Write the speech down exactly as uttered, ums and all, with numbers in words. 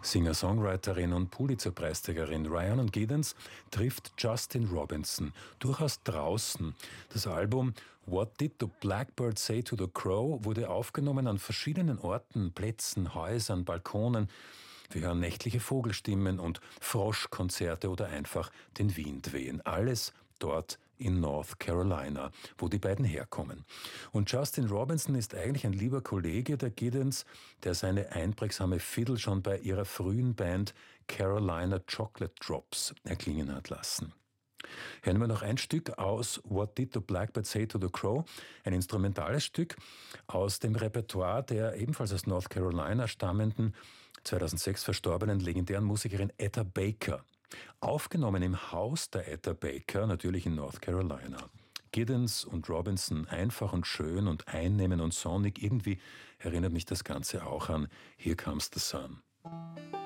Singer-Songwriterin und Pulitzer-Preisträgerin Rhiannon Giddens trifft Justin Robinson, durchaus draußen. Das Album What Did the Blackbird Say to the Crow wurde aufgenommen an verschiedenen Orten, Plätzen, Häusern, Balkonen. Wir hören nächtliche Vogelstimmen und Froschkonzerte oder einfach den Wind wehen. Alles dort in North Carolina, wo die beiden herkommen. Und Justin Robinson ist eigentlich ein lieber Kollege der Giddens, der seine einprägsame Fiddle schon bei ihrer frühen Band Carolina Chocolate Drops erklingen hat lassen. Hören wir noch ein Stück aus What Did the Blackbird Say to the Crow? Ein instrumentales Stück aus dem Repertoire der ebenfalls aus North Carolina stammenden, zweitausendsechs verstorbenen legendären Musikerin Etta Baker. Aufgenommen im Haus der Etta Baker, natürlich in North Carolina. Giddens und Robinson, einfach und schön und einnehmend und sonnig. Irgendwie erinnert mich das Ganze auch an Here Comes the Sun.